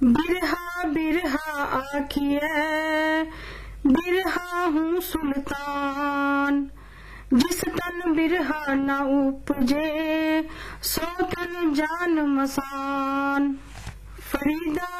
बिरहा बिरहा आखिए बिरहा हूँ सुल्तान, जिस तन बिरहा न उपजे सो तन जान मसान। फरीदा